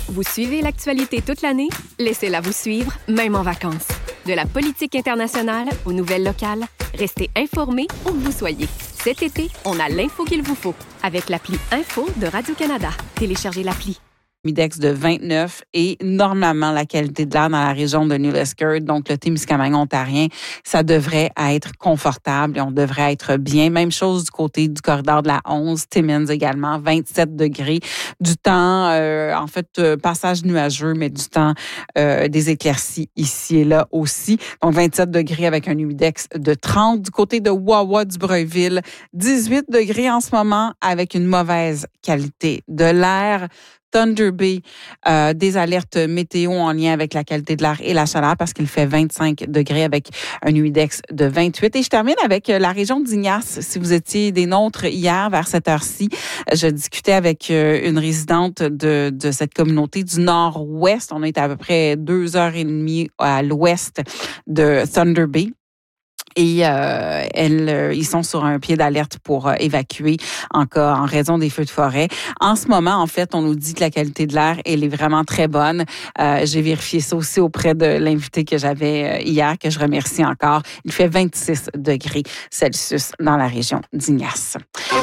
Vous suivez l'actualité toute l'année? Laissez-la vous suivre, même en vacances. De la politique internationale aux nouvelles locales, restez informés où que vous soyez. Cet été, on a l'info qu'il vous faut avec l'appli Info de Radio-Canada. Téléchargez l'appli. Humidex de 29 et normalement la qualité de l'air dans la région de New Liskeard, donc le Témiscamingue ontarien, ça devrait être confortable et on devrait être bien. Même chose du côté du corridor de la 11, Timmins également, 27 degrés. Du temps, passage nuageux, mais du temps des éclaircies ici et là aussi. Donc 27 degrés avec un humidex de 30. Du côté de Wawa du Breuilville, 18 degrés en ce moment avec une mauvaise qualité de l'air. Thunder Bay, des alertes météo en lien avec la qualité de l'air et la chaleur parce qu'il fait 25 degrés avec un humidex de 28. Et je termine avec la région d'Ignace. Si vous étiez des nôtres hier vers cette heure-ci, je discutais avec une résidente de cette communauté du Nord-Ouest. On est à peu près 2h30 à l'ouest de Thunder Bay. Et ils sont sur un pied d'alerte pour évacuer en raison des feux de forêt. En ce moment, en fait, on nous dit que la qualité de l'air, elle est vraiment très bonne. J'ai vérifié ça aussi auprès de l'invité que j'avais hier, que je remercie encore. Il fait 26 degrés Celsius dans la région d'Ignace.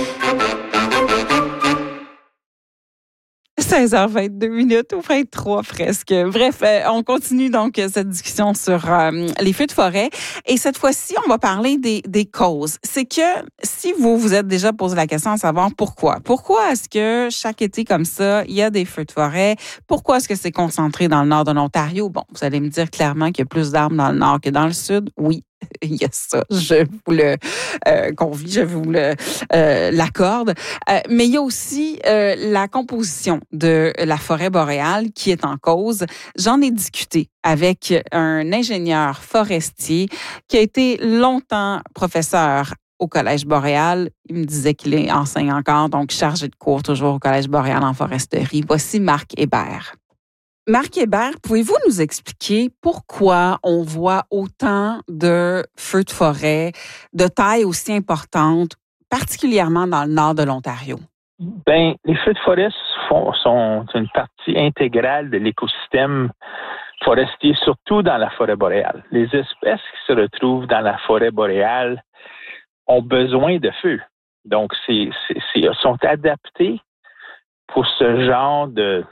16h22 ou 23 presque. Bref, on continue donc cette discussion sur les feux de forêt. Et cette fois-ci, on va parler des causes. C'est que si vous êtes déjà posé la question à savoir pourquoi. Pourquoi est-ce que chaque été comme ça, il y a des feux de forêt? Pourquoi est-ce que c'est concentré dans le nord de l'Ontario? Bon, vous allez me dire clairement qu'il y a plus d'arbres dans le nord que dans le sud. Oui. Il y a ça, je vous le confie, je vous l'accorde. Mais il y a aussi la composition de la forêt boréale qui est en cause. J'en ai discuté avec un ingénieur forestier qui a été longtemps professeur au Collège boréal. Il me disait qu'il enseigne encore, donc chargé de cours toujours au Collège boréal en foresterie. Voici Marc Hébert. Marc Hébert, pouvez-vous nous expliquer pourquoi on voit autant de feux de forêt de taille aussi importante, particulièrement dans le nord de l'Ontario? Bien, les feux de forêt sont une partie intégrale de l'écosystème forestier, surtout dans la forêt boréale. Les espèces qui se retrouvent dans la forêt boréale ont besoin de feu. Donc, sont adaptés pour ce genre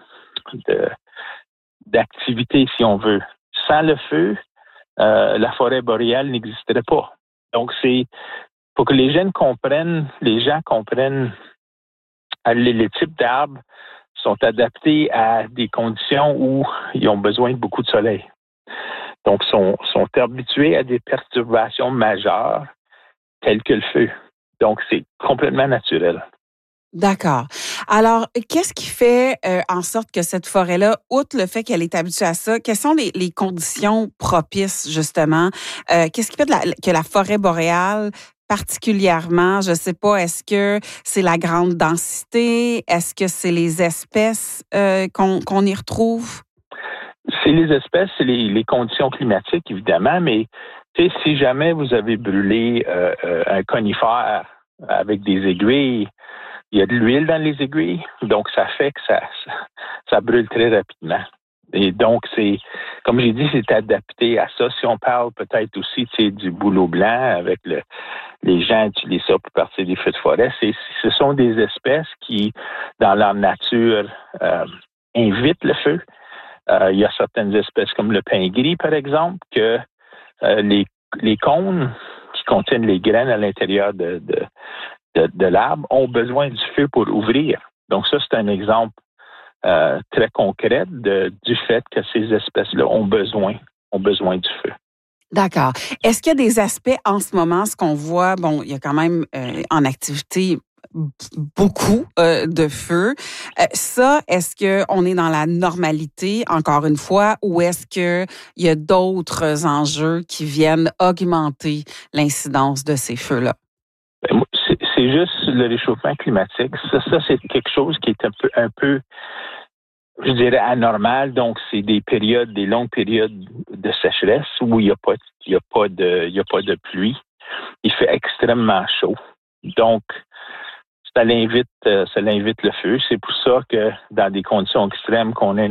d'activité, si on veut. Sans le feu, la forêt boréale n'existerait pas. Donc, c'est pour que les gens comprennent les types d'arbres sont adaptés à des conditions où ils ont besoin de beaucoup de soleil. Donc, sont habitués à des perturbations majeures telles que le feu. Donc, c'est complètement naturel. D'accord. Alors, qu'est-ce qui fait en sorte que cette forêt-là, outre le fait qu'elle est habituée à ça, quelles sont les conditions propices, justement? Qu'est-ce qui fait que la forêt boréale, particulièrement, je ne sais pas, est-ce que c'est la grande densité? Est-ce que c'est les espèces qu'on y retrouve? C'est les espèces, c'est les conditions climatiques, évidemment, mais si jamais vous avez brûlé un conifère avec des aiguilles, il y a de l'huile dans les aiguilles, donc ça fait que ça brûle très rapidement. Et donc, comme j'ai dit, c'est adapté à ça. Si on parle peut-être aussi du bouleau blanc, avec les gens utilisent ça pour partir des feux de forêt, ce sont des espèces qui, dans leur nature, invitent le feu. Il y a certaines espèces comme le pin gris, par exemple, que les cônes qui contiennent les graines à l'intérieur de l'arbre ont besoin du feu pour ouvrir. Donc ça, c'est un exemple très concret du fait que ces espèces-là ont besoin du feu. D'accord. Est-ce qu'il y a des aspects en ce moment, ce qu'on voit, bon, il y a quand même en activité beaucoup de feux. Ça, est-ce qu'on est dans la normalité, encore une fois, ou est-ce qu'il y a d'autres enjeux qui viennent augmenter l'incidence de ces feux-là? C'est juste le réchauffement climatique. Ça, c'est quelque chose qui est un peu, je dirais, anormal. Donc, c'est des longues périodes de sécheresse où il n'y a pas de pluie. Il fait extrêmement chaud. Donc, ça l'invite le feu. C'est pour ça que dans des conditions extrêmes qu'on a